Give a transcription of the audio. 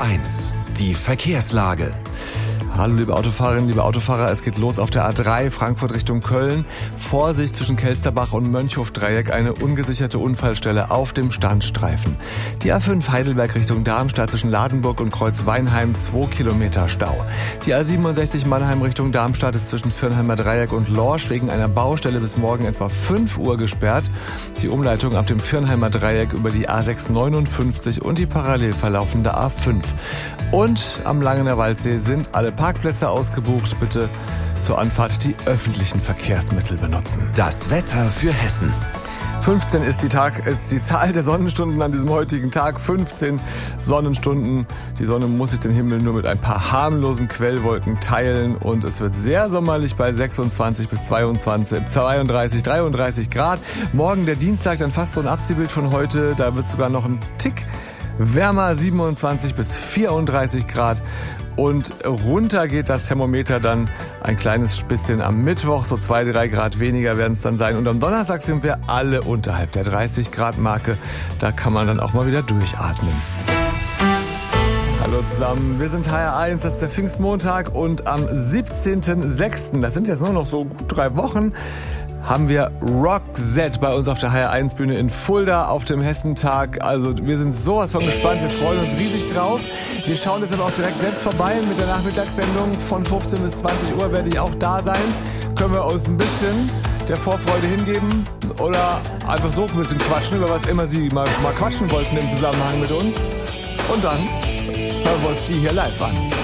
HR1, die Verkehrslage. Hallo liebe Autofahrerinnen, liebe Autofahrer, es geht los auf der A3 Frankfurt Richtung Köln. Vorsicht zwischen Kelsterbach und Mönchhof-Dreieck, eine ungesicherte Unfallstelle auf dem Standstreifen. Die A5 Heidelberg Richtung Darmstadt zwischen Ladenburg und Kreuzweinheim 2 Kilometer Stau. Die A67 Mannheim Richtung Darmstadt ist zwischen Viernheimer Dreieck und Lorsch wegen einer Baustelle bis morgen etwa 5 Uhr gesperrt. Die Umleitung ab dem Viernheimer Dreieck über die A659 und die parallel verlaufende A5. Und am Langener Waldsee sind alle Parkplätze ausgebucht. Bitte zur Anfahrt die öffentlichen Verkehrsmittel benutzen. Das Wetter für Hessen. 15 ist die Zahl der Sonnenstunden an diesem heutigen Tag. 15 Sonnenstunden. Die Sonne muss sich den Himmel nur mit ein paar harmlosen Quellwolken teilen. Und es wird sehr sommerlich bei 26 bis 33 Grad. Morgen der Dienstag, dann fast so ein Abziehbild von heute. Da wird es sogar noch ein Tick wärmer, 27 bis 34 Grad. Und runter geht das Thermometer dann ein kleines bisschen am Mittwoch. So 2-3 Grad weniger werden es dann sein. Und am Donnerstag sind wir alle unterhalb der 30 Grad Marke. Da kann man dann auch mal wieder durchatmen. Hallo zusammen, wir sind HR1, das ist der Pfingstmontag. Und am 17.06., das sind jetzt nur noch so gut 3 Wochen, haben wir Roxette bei uns auf der HR1-Bühne in Fulda auf dem Hessentag. Also wir sind sowas von gespannt, wir freuen uns riesig drauf. Wir schauen jetzt aber auch direkt selbst vorbei mit der Nachmittagssendung. Von 15 bis 20 Uhr werde ich auch da sein. Können wir uns ein bisschen der Vorfreude hingeben oder einfach so ein bisschen quatschen, über was immer Sie mal quatschen wollten im Zusammenhang mit uns. Und dann hören wir uns die hier live an.